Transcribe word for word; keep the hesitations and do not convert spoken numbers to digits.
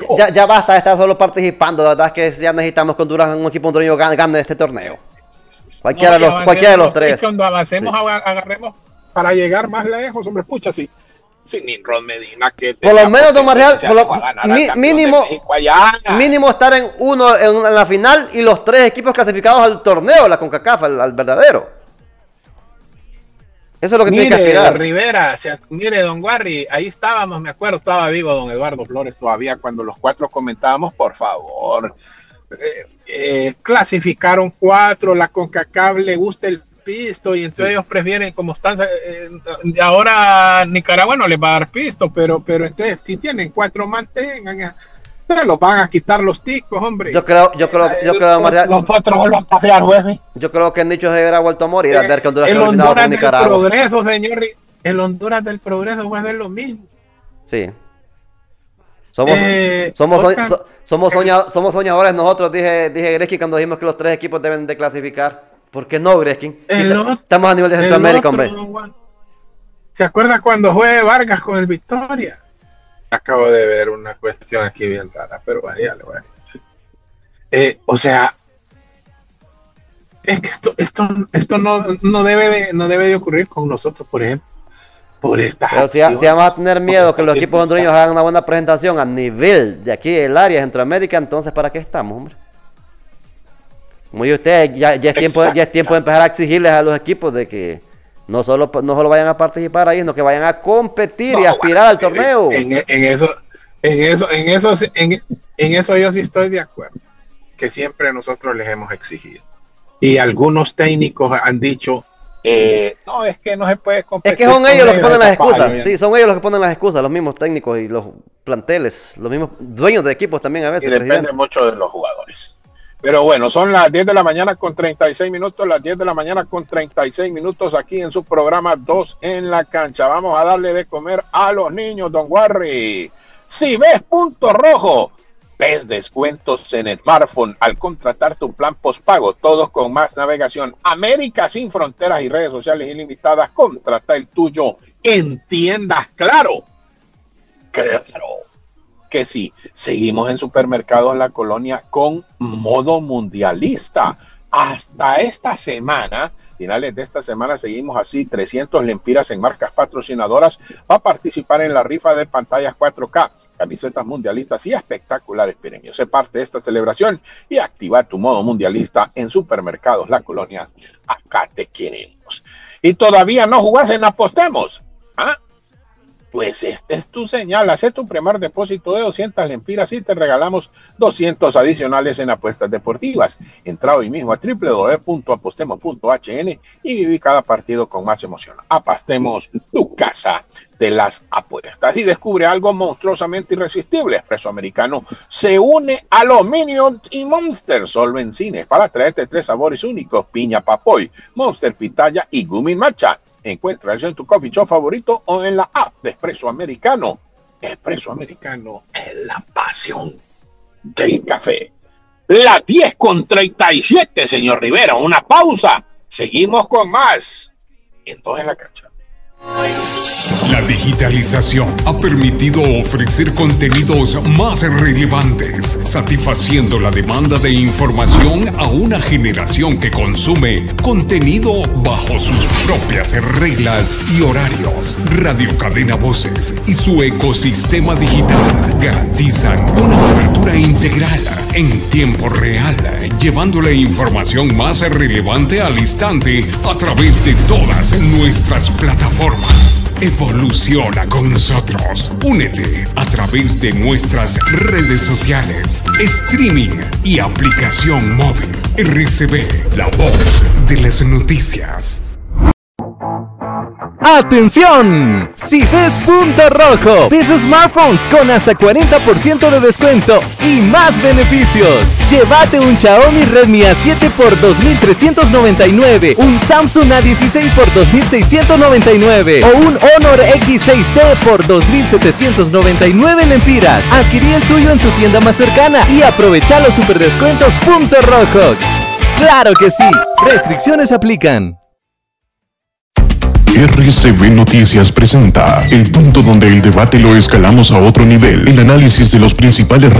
ya, ya basta de estar solo participando. La verdad es que ya necesitamos que Honduras, un equipo hondureño gane, gane este torneo. Cualquiera, no, de, los, cualquiera de los tres. Cuando avancemos, sí. agarremos para llegar más lejos, hombre, pucha, sí. Sin Nimrod Medina, que por lo menos, don Marcial, por lo, mi, mínimo, mínimo estar en uno en, en la final y los tres equipos clasificados al torneo, la CONCACAF, al, al verdadero. Eso es lo que mire, tiene que aspirar. Rivera, se, mire, don Guarri, ahí estábamos, me acuerdo, estaba vivo don Eduardo Flores todavía cuando los cuatro comentábamos, por favor. Eh, eh, clasificaron cuatro, la CONCACAF le gusta el pisto y entonces sí. ellos prefieren, como están eh, ahora Nicaragua no les va a dar pisto, pero pero entonces si tienen cuatro, mantengan, se los van a quitar los ticos, hombre. Yo creo, yo creo, yo creo, los, María, los otros los pasear, güey. Yo creo que el nicho se hubiera vuelto a morir eh, al ver que Honduras el Honduras del Nicaragua. Progreso, señor, el Honduras del Progreso va a ser lo mismo. Sí. Somos, eh, somos, Oscar, so, somos, soña, somos soñadores nosotros, dije, dije Gretzky cuando dijimos que los tres equipos deben de clasificar. ¿Por qué no, Gretzky? Estamos a nivel de Centroamérica, hombre. No, ¿se acuerda cuando juegue Vargas con el Victoria? Acabo de ver una cuestión aquí bien rara, pero vaya, le voy a decir. Eh, o sea, es que esto, esto, esto no, no, debe de, no debe de ocurrir con nosotros, por ejemplo. Por esta Pero si, si vamos a tener miedo que los equipos hondureños hagan una buena presentación a nivel de aquí del área de Centroamérica, entonces ¿para qué estamos, hombre? Como dice usted, ya, ya, es tiempo, ya es tiempo de empezar a exigirles a los equipos de que no solo, no solo vayan a participar ahí, sino que vayan a competir no, y aspirar bueno, al torneo. En, en, en eso, en eso, en eso, en, en eso yo sí estoy de acuerdo, que siempre nosotros les hemos exigido. Y algunos técnicos han dicho, eh, no, es que no se puede competir. Es que son ellos los que ponen las excusas, sí, son ellos los que ponen las excusas, los mismos técnicos y los planteles, los mismos dueños de equipos también a veces. Y depende presidente. mucho de los jugadores. Pero bueno, son las diez de la mañana con treinta y seis minutos, las diez de la mañana con treinta y seis minutos aquí en su programa dos en la cancha. Vamos a darle de comer a los niños, don Warri. Si ves punto rojo, ves descuentos en smartphone al contratar tu plan postpago, todos con más navegación. América sin fronteras y redes sociales ilimitadas, contrata el tuyo en tiendas Claro. Claro. Que sí, seguimos en Supermercados La Colonia con modo mundialista. Hasta esta semana, finales de esta semana, seguimos así, trescientos lempiras en marcas patrocinadoras. Va a participar en la rifa de pantallas cuatro K, camisetas mundialistas y espectaculares premios. Sé parte de esta celebración y activa tu modo mundialista en Supermercados La Colonia. Acá te queremos. Y todavía no jugás en Apostemos, ¿ah? Pues esta es tu señal. Haz tu primer depósito de doscientas lempiras y te regalamos doscientos adicionales en apuestas deportivas. Entra hoy mismo a doble u doble u doble u punto apostemos punto h n y viví cada partido con más emoción. Apostemos, tu casa de las apuestas. Y descubre algo monstruosamente irresistible. Expreso Americano se une a los Minions y Monster solo en cines para traerte tres sabores únicos: piña papoy, Monster pitaya y gumi matcha. Encuentra eso en tu coffee shop favorito o en la app de Expreso Americano. Expreso Americano es la pasión del café. La diez con treinta y siete, señor Rivera. Una pausa. Seguimos con más. Entonces la cancha. La digitalización ha permitido ofrecer contenidos más relevantes, satisfaciendo la demanda de información a una generación que consume contenido bajo sus propias reglas y horarios. Radio Cadena Voces y su ecosistema digital garantizan una cobertura integral en tiempo real, llevando la información más relevante al instante a través de todas nuestras plataformas. Evoluciona con nosotros. Únete a través de nuestras redes sociales, streaming y aplicación móvil. R C B, la voz de las noticias. ¡Atención! Si ves punto rojo, ves smartphones con hasta cuarenta por ciento de descuento y más beneficios. Llévate un Xiaomi Redmi A siete por dos mil trescientos noventa y nueve, un Samsung A dieciséis por dos mil seiscientos noventa y nueve o un Honor X seis T por dos mil setecientos noventa y nueve lempiras. Adquirí el tuyo en tu tienda más cercana y aprovecha los superdescuentos punto rojo. ¡Claro que sí! Restricciones aplican. R C B Noticias presenta el punto donde el debate lo escalamos a otro nivel, el análisis de los principales